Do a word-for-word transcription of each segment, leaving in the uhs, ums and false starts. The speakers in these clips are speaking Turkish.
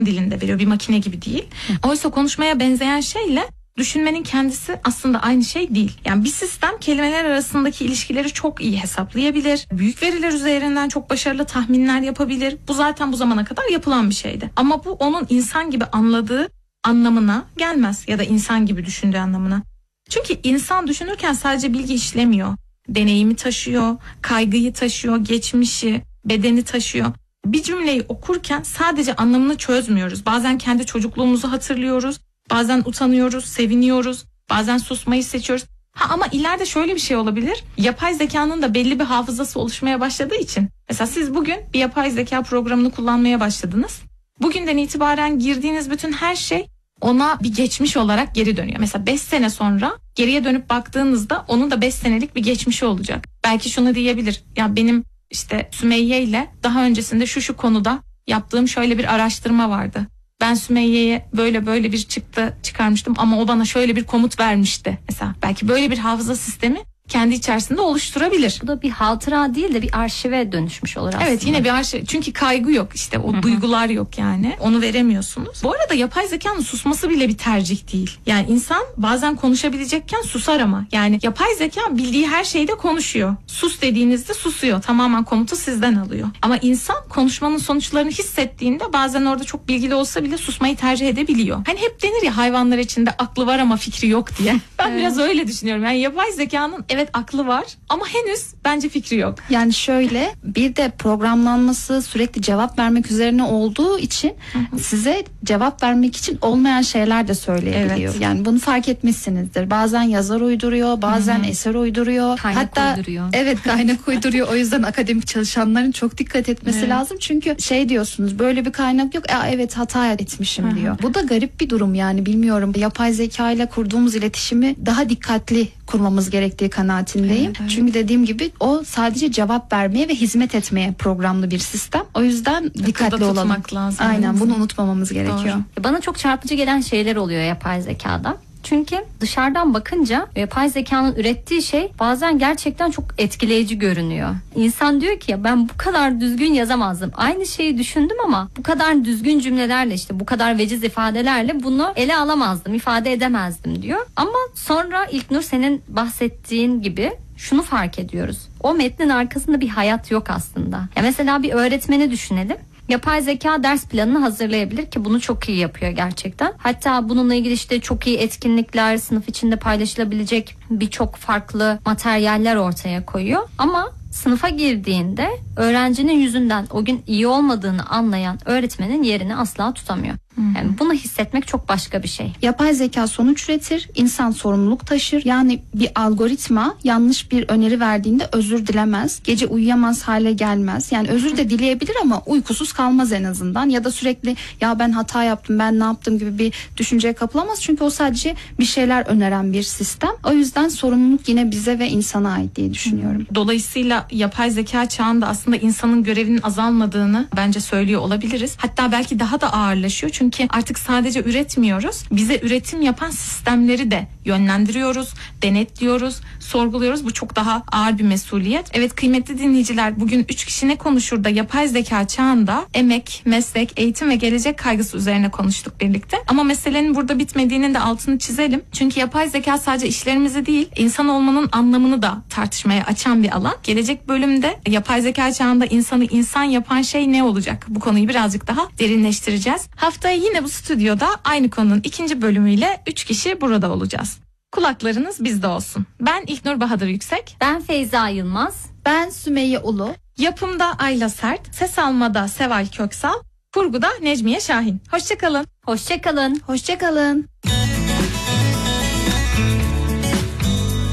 dilinde veriyor, bir makine gibi değil. Oysa konuşmaya benzeyen şeyle düşünmenin kendisi aslında aynı şey değil. Yani bir sistem kelimeler arasındaki ilişkileri çok iyi hesaplayabilir. Büyük veriler üzerinden çok başarılı tahminler yapabilir. Bu zaten bu zamana kadar yapılan bir şeydi. Ama bu onun insan gibi anladığı anlamına gelmez ya da insan gibi düşündüğü anlamına. Çünkü insan düşünürken sadece bilgi işlemiyor. Deneyimi taşıyor, kaygıyı taşıyor, geçmişi, bedeni taşıyor. Bir cümleyi okurken sadece anlamını çözmüyoruz. Bazen kendi çocukluğumuzu hatırlıyoruz. Bazen utanıyoruz, seviniyoruz. Bazen susmayı seçiyoruz. Ha ama ileride şöyle bir şey olabilir. Yapay zekanın da belli bir hafızası oluşmaya başladığı için. Mesela siz bugün bir yapay zeka programını kullanmaya başladınız. Bugünden itibaren girdiğiniz bütün her şey ona bir geçmiş olarak geri dönüyor. Mesela beş sene sonra geriye dönüp baktığınızda onun da beş senelik bir geçmişi olacak. Belki şunu diyebilir. Ya benim işte Sümeyye ile daha öncesinde şu şu konuda yaptığım şöyle bir araştırma vardı. Ben Sümeyye'ye böyle böyle bir çıktı çıkarmıştım ama o bana şöyle bir komut vermişti. Mesela belki böyle bir hafıza sistemi kendi içerisinde oluşturabilir. Bu da bir hatıra değil de bir arşive dönüşmüş olur aslında. Evet, yine bir arşiv. Çünkü kaygı yok, işte o Hı-hı. duygular yok yani. Onu veremiyorsunuz. Bu arada yapay zekanın susması bile bir tercih değil. Yani insan bazen konuşabilecekken susar ama. Yani yapay zeka bildiği her şeyde konuşuyor. Sus dediğinizde susuyor. Tamamen komutu sizden alıyor. Ama insan konuşmanın sonuçlarını hissettiğinde bazen orada çok bilgili olsa bile susmayı tercih edebiliyor. Hani hep denir ya, hayvanlar içinde aklı var ama fikri yok diye. Ben evet. biraz öyle düşünüyorum. Yani yapay zekanın evet aklı var ama henüz bence fikri yok. Yani şöyle, bir de programlanması sürekli cevap vermek üzerine olduğu için hı hı. size cevap vermek için olmayan şeyler de söyleyebiliyor. Evet. Yani bunu fark etmişsinizdir. Bazen yazar uyduruyor, bazen hı hı. eser uyduruyor. Kaynak Hatta uyduruyor. Evet, kaynak uyduruyor. O yüzden akademik çalışanların çok dikkat etmesi evet. lazım. Çünkü şey diyorsunuz, böyle bir kaynak yok. E, evet hata etmişim hı hı. diyor. Bu da garip bir durum yani, bilmiyorum. Yapay zeka ile kurduğumuz iletişimi daha dikkatli kurmamız gerektiği kanaatindeyim. Evet, evet. Çünkü dediğim gibi o sadece cevap vermeye ve hizmet etmeye programlı bir sistem. O yüzden Akılda dikkatli olalım. Lazım. Aynen, bunu unutmamamız gerekiyor. Doğru. Bana çok çarpıcı gelen şeyler oluyor yapay zekada. Çünkü dışarıdan bakınca yapay zekanın ürettiği şey bazen gerçekten çok etkileyici görünüyor. İnsan diyor ki ya ben bu kadar düzgün yazamazdım. Aynı şeyi düşündüm ama bu kadar düzgün cümlelerle, işte bu kadar veciz ifadelerle bunu ele alamazdım, ifade edemezdim diyor. Ama sonra İlknur, senin bahsettiğin gibi şunu fark ediyoruz. O metnin arkasında bir hayat yok aslında. Ya mesela bir öğretmeni düşünelim. Yapay zeka ders planını hazırlayabilir ki bunu çok iyi yapıyor gerçekten. Hatta bununla ilgili işte çok iyi etkinlikler, sınıf içinde paylaşılabilecek birçok farklı materyaller ortaya koyuyor. Ama sınıfa girdiğinde öğrencinin yüzünden o gün iyi olmadığını anlayan öğretmenin yerini asla tutamıyor. Yani bunu hissetmek çok başka bir şey. Yapay zeka sonuç üretir, insan sorumluluk taşır. Yani bir algoritma yanlış bir öneri verdiğinde özür dilemez, gece uyuyamaz hale gelmez. Yani özür de dileyebilir ama uykusuz kalmaz en azından. Ya da sürekli ya ben hata yaptım, ben ne yaptım gibi bir düşünceye kapılamaz. Çünkü o sadece bir şeyler öneren bir sistem. O yüzden sorumluluk yine bize ve insana ait diye düşünüyorum. Dolayısıyla yapay zeka çağında aslında insanın görevinin azalmadığını bence söylüyor olabiliriz. Hatta belki daha da ağırlaşıyor. Çünkü artık sadece üretmiyoruz. Bize üretim yapan sistemleri de yönlendiriyoruz, denetliyoruz, sorguluyoruz. Bu çok daha ağır bir mesuliyet. Evet kıymetli dinleyiciler, bugün üç kişi ne konuşur da yapay zeka çağında emek, meslek, eğitim ve gelecek kaygısı üzerine konuştuk birlikte. Ama meselenin burada bitmediğinin de altını çizelim. Çünkü yapay zeka sadece işlerimizi değil, insan olmanın anlamını da tartışmaya açan bir alan. Gelecek bölümde yapay zeka çağında insanı insan yapan şey ne olacak? Bu konuyu birazcık daha derinleştireceğiz. Haftaya yine bu stüdyoda aynı konunun ikinci bölümüyle üç kişi burada olacağız. Kulaklarınız bizde olsun. Ben İlknur Bahadır Yüksek. Ben Feyza Yılmaz. Ben Sümeyye Ulu. Yapımda Ayla Sert. Ses almada Seval Köksal. Kurguda Necmiye Şahin. Hoşçakalın. Hoşçakalın. Hoşçakalın.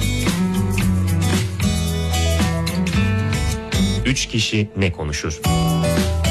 Üç kişi ne konuşur?